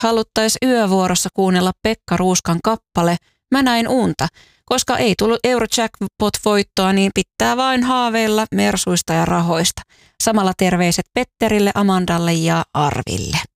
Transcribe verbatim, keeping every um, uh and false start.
haluttais yövuorossa kuunnella Pekka Ruuskan kappale Mä näin unta. Koska ei tullut Eurojackpot-voittoa, niin pitää vain haaveilla mersuista ja rahoista. Samalla terveiset Petterille, Amandalle ja Arville.